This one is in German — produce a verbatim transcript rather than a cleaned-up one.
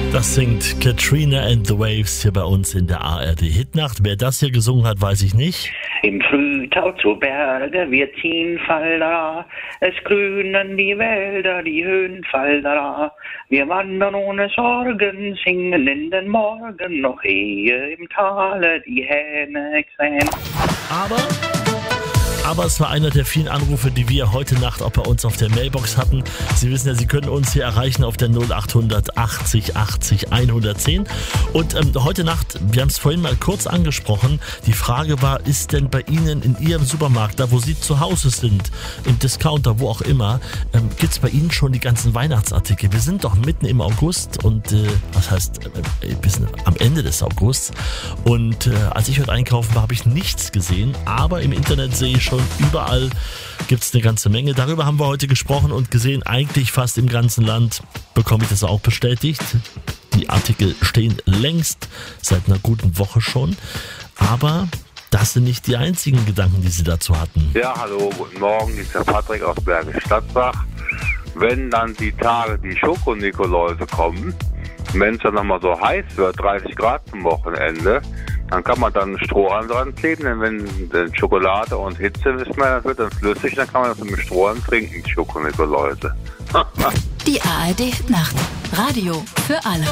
Das singt Katrina and the Waves hier bei uns in der A R D Hitnacht. Wer das hier gesungen hat, weiß ich nicht. Im Frühtau zu Berge, wir ziehen Falda, es grünen die Wälder, die Höhenfalda. Wir wandern ohne Sorgen, singen in den Morgen, noch ehe im Tale die Hähne krähen. Aber... Aber es war einer der vielen Anrufe, die wir heute Nacht auch bei uns auf der Mailbox hatten. Sie wissen ja, Sie können uns hier erreichen auf der null acht hundert achtzig achtzig hundertzehn. Und ähm, heute Nacht, wir haben es vorhin mal kurz angesprochen, die Frage war, ist denn bei Ihnen in Ihrem Supermarkt, da wo Sie zu Hause sind, im Discounter, wo auch immer, ähm, gibt es bei Ihnen schon die ganzen Weihnachtsartikel? Wir sind doch mitten im August und, äh, was heißt, äh, wir sind am Ende des Augusts. Und äh, als ich heute einkaufen war, habe ich nichts gesehen, aber im Internet sehe ich schon, überall gibt es eine ganze Menge. Darüber haben wir heute gesprochen und gesehen, eigentlich fast im ganzen Land bekomme ich das auch bestätigt. Die Artikel stehen längst seit einer guten Woche schon, aber das sind nicht die einzigen Gedanken, die Sie dazu hatten. Ja, hallo, guten Morgen, hier ist der Patrick aus Bergisch Gladbach. Wenn dann die Tage die Schokonikoläuse kommen, wenn es dann nochmal so heiß wird, dreißig Grad zum Wochenende, dann kann man dann Strohhalm dran kleben, denn wenn denn Schokolade und Hitze, wissen wir, das wird dann flüssig, dann kann man das mit dem Strohhalm trinken, die Schokonikoläuse. Die A R D Nacht. Radio für alle.